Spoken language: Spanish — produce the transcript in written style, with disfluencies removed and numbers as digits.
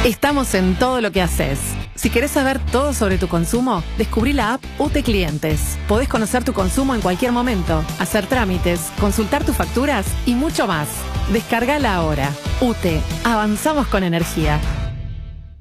Estamos en todo lo que haces. Si querés saber todo sobre tu consumo, descubrí la app UTE Clientes. Podés conocer tu consumo en cualquier momento, hacer trámites, consultar tus facturas y mucho más. Descargala ahora. UTE, avanzamos con energía.